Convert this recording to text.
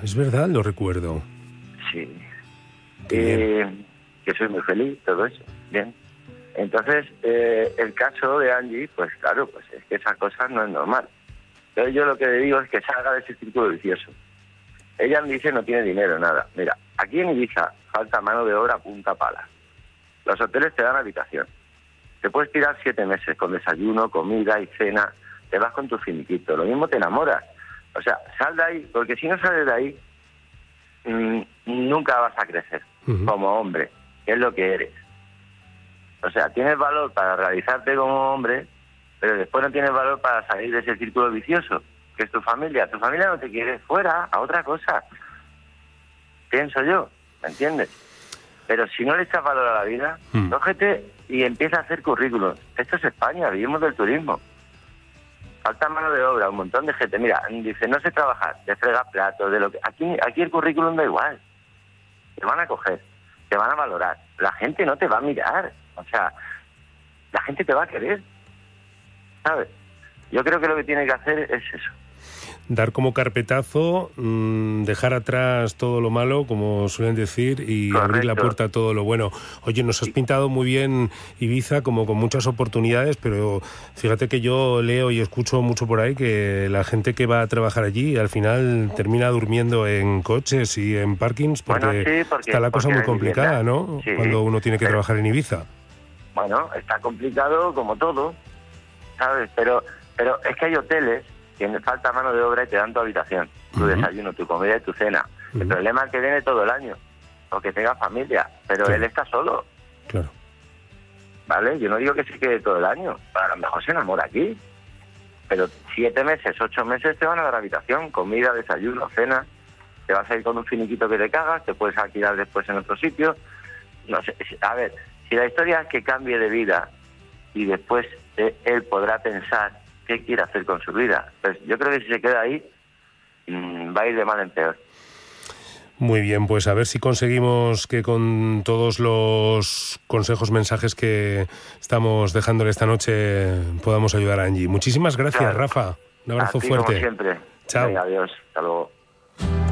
es verdad, lo recuerdo. Sí. Que soy muy feliz, todo eso. Bien. Entonces, el caso de Angie, pues claro, pues es que esa cosa no es normal. Entonces yo lo que le digo es que salga de ese círculo vicioso. Ella me dice no tiene dinero, nada. Mira, aquí en Ibiza falta mano de obra a punta pala. Los hoteles te dan habitación. Te puedes tirar 7 meses con desayuno, comida y cena. Te vas con tu finiquito. Lo mismo te enamoras. O sea, sal de ahí, porque si no sales de ahí, nunca vas a crecer como hombre, que es lo que eres. O sea, tienes valor para realizarte como hombre, pero después no tienes valor para salir de ese círculo vicioso, que es tu familia. Tu familia no te quiere, fuera, a otra cosa. Pienso yo, ¿me entiendes? Pero si no le echas valor a la vida, cógete y empieza a hacer currículums. Esto es España, vivimos del turismo. Falta mano de obra, un montón de gente. Mira, dice, no sé trabajar, de fregar platos, de lo que... Aquí el currículum da igual. Te van a coger, te van a valorar. La gente no te va a mirar. O sea, la gente te va a querer. ¿Sabes? Yo creo que lo que tiene que hacer es eso. Dar como carpetazo, dejar atrás todo lo malo, como suelen decir, y Correcto. abrir la puerta a todo lo bueno. Oye, nos has pintado muy bien Ibiza, como con muchas oportunidades, pero fíjate que yo leo y escucho mucho por ahí que la gente que va a trabajar allí al final termina durmiendo en coches y en parkings porque, está la cosa muy complicada, ¿no? Sí, cuando uno tiene que trabajar en Ibiza. Bueno, está complicado como todo, ¿sabes? Pero es que hay hoteles que falta mano de obra y te dan tu habitación, tu desayuno, tu comida y tu cena. El problema es que viene todo el año, o que tenga familia, pero él está solo. Claro. ¿Vale? Yo no digo que se quede todo el año, a lo mejor se enamora aquí, pero 7 meses, 8 meses te van a dar habitación, comida, desayuno, cena, te vas a ir con un finiquito que te cagas, te puedes alquilar después en otro sitio. No sé, a ver, si la historia es que cambie de vida y después él podrá pensar qué quiere hacer con su vida. Pues yo creo que si se queda ahí, va a ir de mal en peor. Muy bien, pues a ver si conseguimos que con todos los consejos, mensajes que estamos dejándole esta noche podamos ayudar a Angie. Muchísimas gracias, claro. Rafa. Un abrazo fuerte. Como siempre. Chao. Venga, adiós. Hasta luego.